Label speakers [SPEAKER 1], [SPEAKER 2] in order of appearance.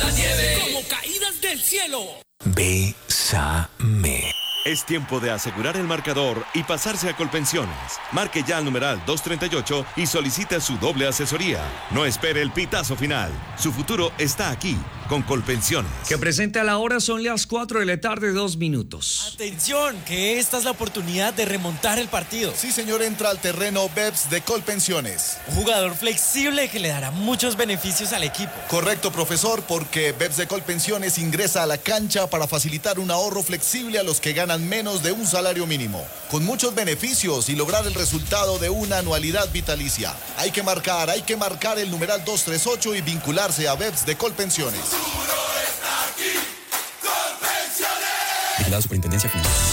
[SPEAKER 1] La nieve.
[SPEAKER 2] Como caídas del cielo.
[SPEAKER 3] Bésame.
[SPEAKER 4] Es tiempo de asegurar el marcador y pasarse a Colpensiones. Marque ya al numeral 238 y solicite su doble asesoría. No espere el pitazo final. Su futuro está aquí, con Colpensiones.
[SPEAKER 5] Que presente a la hora, son las 4 de la tarde, 2 minutos.
[SPEAKER 6] Atención, que esta es la oportunidad de remontar el partido.
[SPEAKER 7] Sí, señor, entra al terreno BEPS de Colpensiones.
[SPEAKER 6] Un jugador flexible que le dará muchos beneficios al equipo.
[SPEAKER 7] Correcto, profesor, porque BEPS de Colpensiones ingresa a la cancha para facilitar un ahorro flexible a los que ganan menos de un salario mínimo, con muchos beneficios y lograr el resultado de una anualidad vitalicia. Hay que marcar el numeral 238 y vincularse a BEPS de Colpensiones.
[SPEAKER 1] Futuro está aquí. Colpensiones.
[SPEAKER 3] La Superintendencia Financiera.